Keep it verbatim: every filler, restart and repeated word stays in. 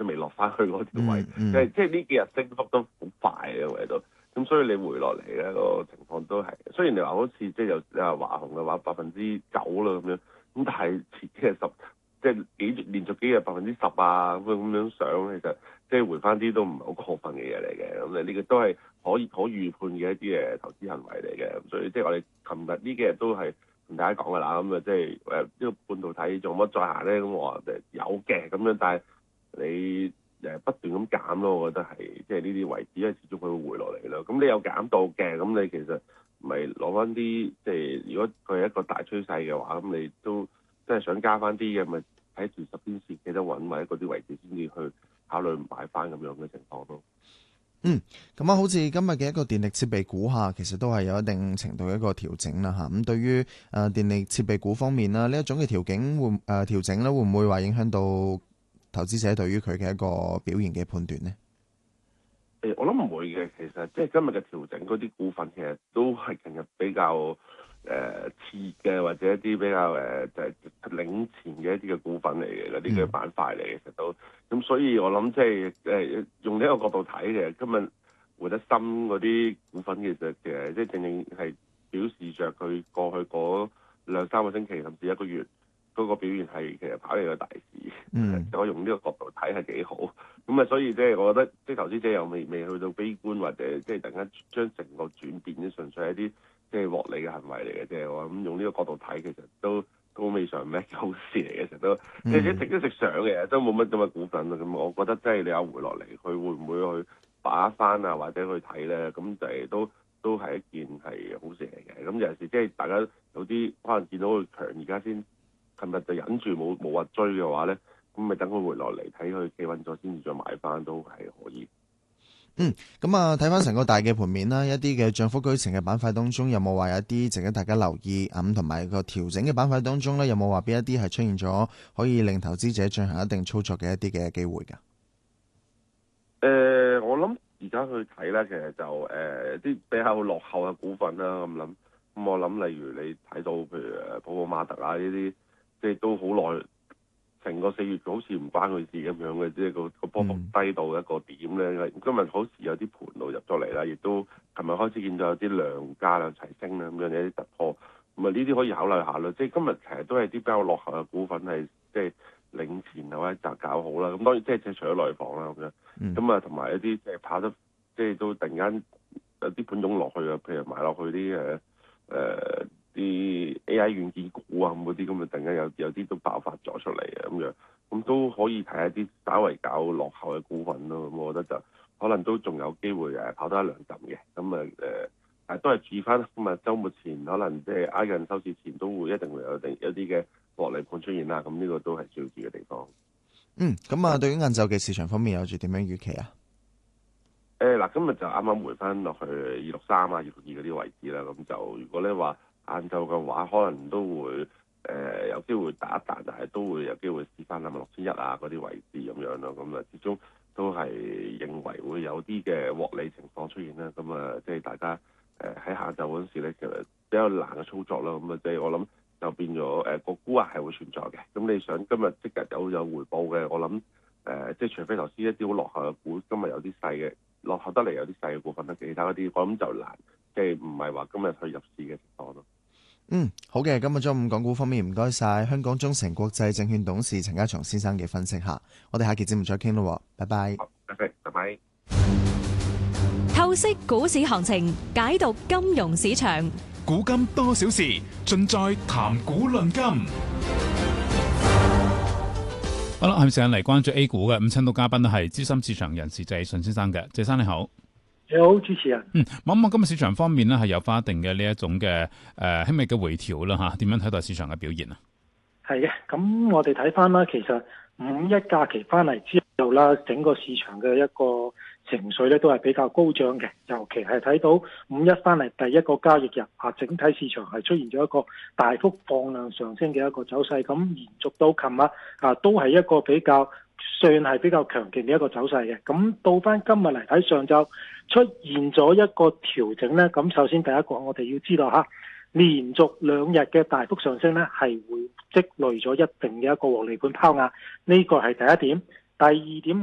都未落翻去嗰條位， 嗯嗯、 即係即係呢幾日升幅都好快嘅位度。咁所以你回落嚟咧個情況都係，雖然你話好似即係有啊華虹嘅話百分之九啦咁樣，咁但係前幾日十即係幾連續幾日百分之十啊咁樣上，其實即係回翻啲都唔係好過分嘅嘢嚟嘅。咁你呢個都係可以可預判嘅一啲誒投資行為嚟嘅。咁所以即係我哋琴日呢幾日都係同大家講㗎啦。咁啊即係誒呢個半導體仲有乜再行咧？咁我話誒有嘅咁樣，但係你誒不斷咁減咯，我覺得係即係呢啲位置，因為始終佢會回落嚟咯。咁你有減到嘅，咁你其實咪攞翻啲，即係如果佢係一個大趨勢嘅話，咁你都即係想加翻啲嘅，咪睇住十天線記得穩位嗰啲位置先至去考慮買翻咁樣嘅情況咯。 嗯，咁啊，好似今日嘅一個電力設備股下，其實都係有一定程度嘅一個調整啦嚇。咁對於誒電力設備股方面啦，呢一種嘅調整會誒調整咧，會唔會話影響到投資者對於佢嘅一個表現嘅判斷呢？ 誒，我諗唔會嘅，其實即係今日嘅調整嗰啲股份，其實都係近日比較誒次嘅，或者一啲比較誒、呃、就係、是、領前嘅一啲嘅股份嚟嘅嗰啲嘅板塊嚟嘅，其實都咁，所以我諗即係誒用呢個角度睇嘅，今日回得深嗰啲股份，其實其實即係正正係表示着佢過去嗰兩三個星期甚至一個月。嗰個表現係其實跑嚟個大市，嗯，我用呢個角度睇係幾好，咁啊，所以即係我覺得即係投資者又未未去到悲觀，或者即係突然間將成個轉變，啲純粹係一啲即係獲利嘅行為嚟嘅啫。我咁用呢個角度睇，其實都都未嘗唔係好事嚟嘅，其實都即係一直都食上嘅，都冇乜咁嘅股份啦。咁我覺得即係你有回落嚟，佢會唔會去把翻啊，或者去睇咧？咁就係都都係一件係好事嚟嘅。咁有時即係大家有啲可能見到佢強，而家先。琴日就忍住冇冇話追嘅話咧，咁咪等佢回落嚟睇佢企穩咗先至再買翻都係可以。 嗯，咁啊睇翻成個大嘅盤面啦，一啲嘅漲幅居前嘅板塊當中，有冇話有一啲值得大家留意咁，同埋個調整嘅板塊當中咧，有冇話邊一啲係出現咗可以令投資者進行一定操作嘅一啲嘅機會㗎？誒、 呃，我諗而家去睇咧，其實就誒啲、呃、比較落後嘅股份啦，咁諗。咁我諗，例如你睇到譬如誒普普馬特啊呢啲。即係都好耐，成個四月好似唔關佢事咁樣嘅，即係個個波幅低到一個點咧。嗯、今日好似有啲盤路入咗嚟啦，亦都琴日開始見到有啲量價量齊升啦，咁樣有啲突破。咁啊呢啲可以考慮下咯。即係今日其實都係啲比較落後嘅股份係即係領前或者就搞好啦。咁當然即係除咗內房啦咁樣，咁啊同埋一啲即係跑得即係都突然間有啲盤湧落去啊，譬如買落去啲誒誒。呃啲 A I 軟件股啊，咁嗰啲咁啊，突然間有有啲都爆發咗出嚟啊，咁樣咁都可以睇下啲稍為較落後嘅股份咯。咁我覺得就可能都仲有機會誒跑得一兩陣嘅。咁啊誒，但係都係注意翻咁啊，週末前可能即係挨近收市前都會一定會有定有啲嘅獲利盤出現啦。咁呢個都係需要注意嘅地方。 嗯，咁啊，對於晏晝嘅市場方面有住點樣預期啊？ 誒嗱、呃，今日就啱啱回翻落去二六三啊、二六二嗰啲位置啦。咁就如果咧話，晏晝嘅話，可能都會誒、呃、有機會打一彈，但係都會有機會試翻兩萬六千一啊嗰啲位置咁樣咯。咁啊，始終都係認為會有啲嘅獲利情況出現啦。咁啊，即係大家誒喺下晝嗰陣時咧，其實比較難嘅操作啦。咁啊，即係我諗就變咗誒個沽壓係會存在嘅。咁你想今日即日有有回報嘅，我諗誒、呃、即係除非頭先一啲好落後嘅股，今日有啲細嘅落後得嚟有啲細嘅股份啦，其他嗰啲我諗就難，即係唔係話今日去入市嘅情況咯。 嗯，好嘅，今日中午港股方面唔該晒香港中誠國際證券董事陳家松先生嘅分析下，我哋下期節目再傾咯，拜拜。 好，拜拜，拜拜。 透析股市行情，解讀金融市場， 古今多少事，盡在談股論金。好啦，係咪時間嚟關注 A 股嘅？咁請到嘉賓都係資深市場人士謝順先生嘅，謝生你好。 你好，主持人。 嗯，望一望今日市場方面呢，係有翻一定嘅呢一種嘅誒輕微嘅回調啦吓，點樣睇待市場嘅表現啊？ 係嘅，咁我哋睇翻啦，其實五一假期翻嚟之後啦，整個市場嘅一個情緒咧都係比較高漲嘅，尤其係睇到五一翻嚟第一個交易日啊，整體市場係出現咗一個大幅放量上升嘅一個走勢，咁延續到琴日啊，都係一個比較算係比較強勁嘅一個走勢嘅。咁到翻今日嚟睇，上晝出現咗一個調整咧，咁首先第一個我哋要知道吓，連續兩日嘅大幅上升咧，係會積累咗一定嘅一個獲利盤拋壓，呢個係第一點。第二點